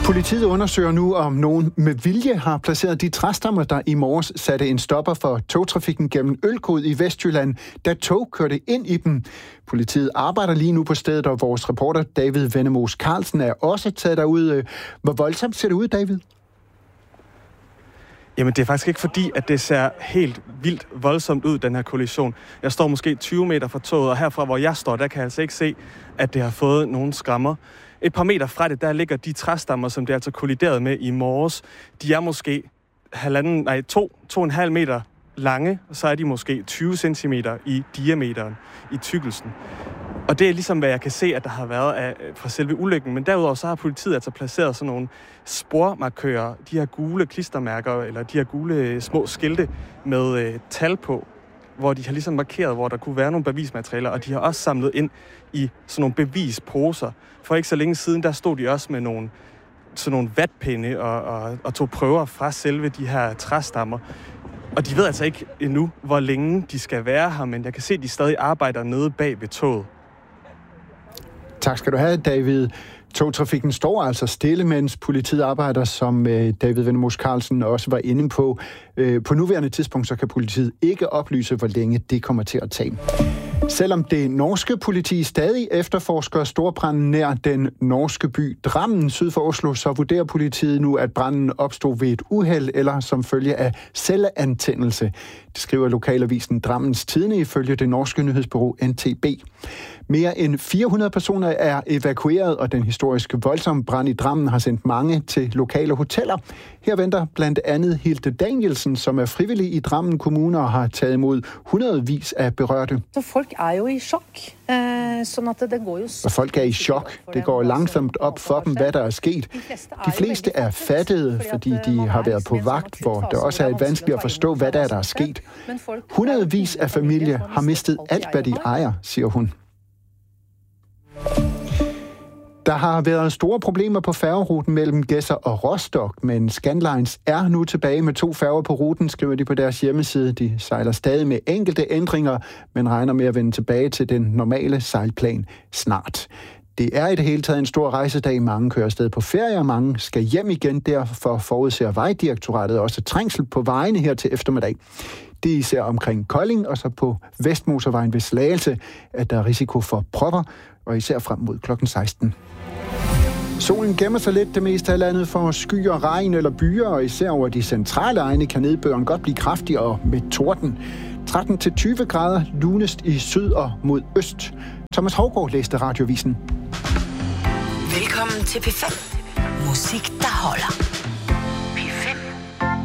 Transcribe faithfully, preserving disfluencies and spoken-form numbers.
Politiet undersøger nu, om nogen med vilje har placeret de træstammer, der i morges satte en stopper for togtrafikken gennem Ølgod i Vestjylland, da tog kørte ind i dem. Politiet arbejder lige nu på stedet, og vores reporter David Venemos Carlsen er også taget derud. Hvor voldsomt ser det ud, David? Jamen, det er faktisk ikke fordi, at det ser helt vildt voldsomt ud, den her kollision. Jeg står måske tyve meter fra toget, og herfra, hvor jeg står, der kan jeg altså ikke se, at det har fået nogen skrammer. Et par meter fra det, der ligger de træstammer, som det altså kolliderede med i morges. De er måske halvanden, nej, to, to og en halv meter lange, og så er de måske tyve centimeter i diameteren, i tykkelsen. Og det er ligesom, hvad jeg kan se, at der har været af, fra selve ulykken. Men derudover så har politiet altså placeret sådan nogle spormarkører, de her gule klistermærker, eller de her gule små skilte med øh, tal på, hvor de har ligesom markeret, hvor der kunne være nogle bevismaterialer, og de har også samlet ind i sådan nogle bevisposer. For ikke så længe siden, der stod de også med nogle, sådan nogle vatpinde og, og, og tog prøver fra selve de her træstammer. Og de ved altså ikke endnu, hvor længe de skal være her, men jeg kan se, at de stadig arbejder nede bag ved toget. Tak skal du have, David. Togtrafikken står altså stille, mens politiet arbejder, som David Venemos Carlsen også var inde på. På nuværende tidspunkt så kan politiet ikke oplyse, hvor længe det kommer til at tage. Selvom det norske politi stadig efterforsker storbranden nær den norske by Drammen syd for Oslo, så vurderer politiet nu, at branden opstod ved et uheld eller som følge af celleantændelse. Det skriver lokalavisen Drammens Tidende ifølge det norske nyhedsbureau N T B. Mere end fire hundrede personer er evakueret, og den historiske voldsomme brand i Drammen har sendt mange til lokale hoteller. Her venter blandt andet Hilde Danielsen, som er frivillig i Drammen Kommune og har taget imod hundredvis af berørte. Så folk er jo i chok. Sådan at det går jo... Og folk er i chok. Det går langsomt op for dem, hvad der er sket. De fleste er fattede, fordi de har været på vagt, hvor det også er vanskeligt at forstå, hvad der er, der er sket. Hundredvis af familier har mistet alt, hvad de ejer, siger hun. Der har været store problemer på færgeruten mellem Gedser og Rostock, men Scandlines er nu tilbage med to færger på ruten, skriver de på deres hjemmeside. De sejler stadig med enkelte ændringer, men regner med at vende tilbage til den normale sejlplan snart. Det er i det hele taget en stor rejsedag. Mange kører afsted på ferie, og mange skal hjem igen. Derfor forudser Vejdirektoratet også trængsel på vejene her til eftermiddag. Det er især omkring Kolding, og så på Vestmotorvejen ved Slagelse, at der er risiko for propper, og især frem mod klokken seksten. Solen gemmer sig lidt det meste af landet for skyer, regn eller byer, og især over de centrale egne kan nedbøren godt blive kraftig og med torden. tretten til tyve grader lunest i syd og mod øst. Thomas Haugaard læste Radiovisen. Velkommen til P fem. Musik, der holder.